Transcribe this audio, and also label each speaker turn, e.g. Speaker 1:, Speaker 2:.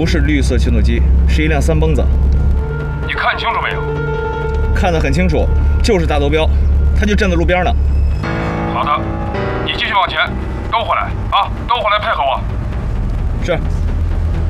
Speaker 1: 不是绿色切诺基，是一辆三蹦子。
Speaker 2: 你看清楚没有？
Speaker 1: 看得很清楚，就是大头标，他就站在路边呢。
Speaker 2: 好的，你继续往前，都回来啊，都回来配合我。
Speaker 1: 是。